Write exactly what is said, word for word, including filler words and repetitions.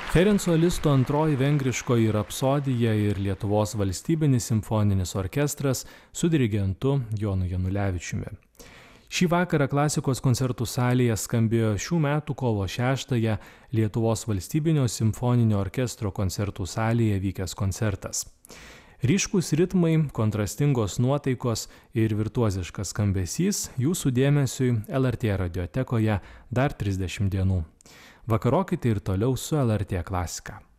Ferenco Listo antroji vengriškoji rapsodija ir Lietuvos valstybinis simfoninis orkestras su dirigentu Jonu Janulevičiumi. Šį vakarą klasikos koncertų salėje skambėjo šių metų kovo šeštąją Lietuvos valstybinio simfoninio orkestro koncertų salėje vykęs koncertas. Ryškus ritmai, kontrastingos nuotaikos ir virtuoziškas skambesys jūsų dėmesiui L R T radiotekoje dar trisdešimt dienų. Vakarokite ir toliau su L R T klasika.